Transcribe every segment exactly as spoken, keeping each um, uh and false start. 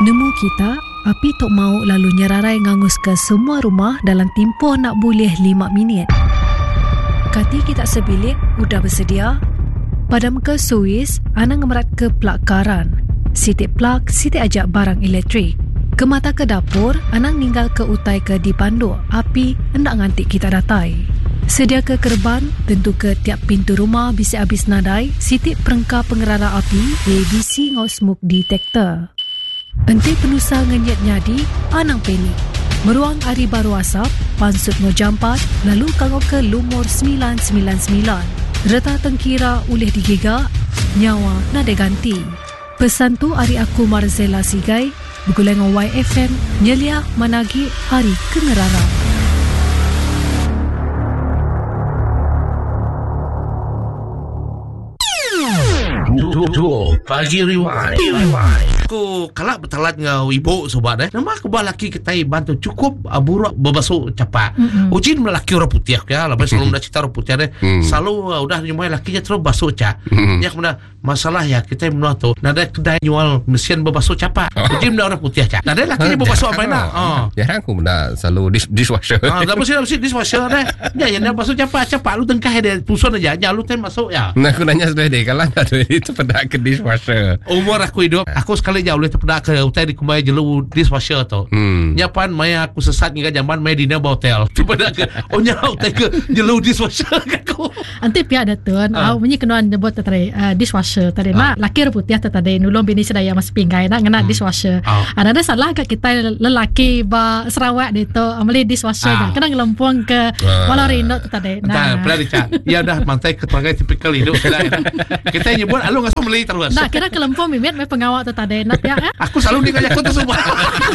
Nemu kita, api tok mau lalu nyerarai ngangus ke semua rumah dalam tempoh nak boleh lima minit. Kati kita sebilik, udah bersedia? Padam ke suis, anang ngemerat ke plug karan. Sitik plug, sitik ajak barang elektrik. Ke mata ke dapur, anang ninggal ke utai ke dipanduk. Api, hendak ngantik kita datai. Sedia ke kerban, tentu ke tiap pintu rumah bisa habis nadai. Sitik perengkap pengerara api, A B C ngau smoke detector. Enti penusa ngenyet nyadi, anang penik. Meruang hari baru asap, pansut no jampat, lalu kanggo ke lumur sembilan sembilan sembilan. Reta tengkira ulih digigak, nyawa nade ganti. Pesan tu hari aku Marzela Sigai, bergulengan Y F M, nyelia managi hari kengerara. Duo Pagi Rewind. Aku kalak bertalat ngau ibu sobat eh. Nama aku balaki kita bantu cukup buruk berbasuh cepat. Mm-hmm. Ujin melaki orang putih ya. Lepas selalu nak cerita orang putih deh. Mm. Selalu uh, udah nyumai lakinya terus basuh cak. Mm. Ya kemudian masalah ya kita menua tu. Nada kedai jual mesin berbasuh cepat. Ujin dah orang putih cak. Nada lakinya berbasuh apa nak? Oh. Jarang aku benda selalu dis- dishwasher. Ah, dah mesin mesin dishwasher deh. Ya yang dah basuh cepat cepat lu tengkah dia puson aja. Jangan lu tem masuk ya. Nah aku nanya sudah deh kalau ada itu pada ke dishwasher. Umur aku hidup, aku sekali jauh boleh terpedak ke hotel di kumai jelu dishwasher tu. Hmm. Nyapan maya aku sesat hingga zaman maya dina hotel. Terpedak ke, oh nyau hotel ke jelu dishwasher aku. Anti pihak ada tu, ah punya kenuan nyebut tadi dishwasher tadi. Nak laki putih tadi nulung bini sedaya mas pinggai nak ngena dishwasher. Ada salah ke kita lelaki ba Sarawak dia tu ambil dishwasher dah. Kena ngelempung ke walau rino tadi. Nah, pernah dicat. Ya dah mantai ketuagai tipikal hidup. Kita nyebut alu ngasih beli terus. Nah, kira kelempung mimit mai pengawal tu tadi nak ya. Aku selalu ni kaya aku tu semua.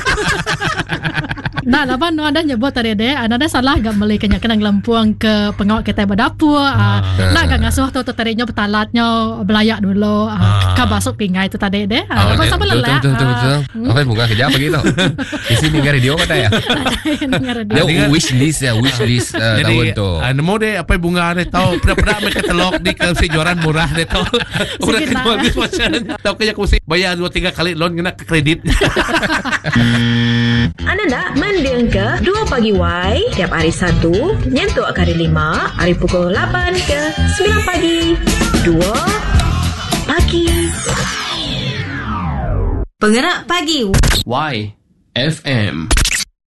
Nah, laban no ada nyebut tadi deh, ada salah gak beli kena kena ngelempung ke pengawal kita berdapur. Ah, nak gak ngasuh tu tadinya betalatnya belayak dulu. Ah, ka basuk pingai tu tadi deh. Ah, lepas apa lelah. Betul betul betul. Apa bunga kerja begitu. Di sini dengar radio kata ya. Dia wish list ya, wish list tahun tu. Nemu deh apa bunga deh tahu pernah-pernah mereka telok di kejuaran murah deh tahu. Udah kedua dishwasher. Tahu kaya aku mesti bayar dua tiga kali loan kena ke kredit. Anda nak mendeng ke Dua Pagi Y tiap hari Sabtu nyentuh hari lima, hari pukul lapan ke sembilan pagi. Dua Pagi Penggerak Pagi Y F M.